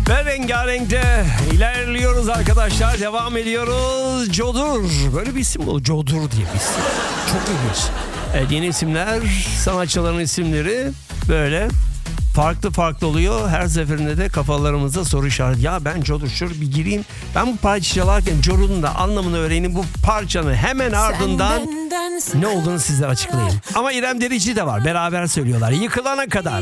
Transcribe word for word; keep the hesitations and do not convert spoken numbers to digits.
Ve rengarenkte ilerliyoruz arkadaşlar. Devam ediyoruz. Codur. Böyle bir isim bu. Codur diye bir isim. Çok ilginç. Evet, yeni isimler, sanatçıların isimleri böyle farklı farklı oluyor. Her seferinde de kafalarımızda soru işareti. Ya ben Codur şöyle bir gireyim. Ben bu parça çalarken Codur'un da anlamını öğreneyim. Bu parçanın hemen ardından ne olduğunu sizlere açıklayayım. Ama İrem Derici de var. Beraber söylüyorlar. Yıkılana kadar.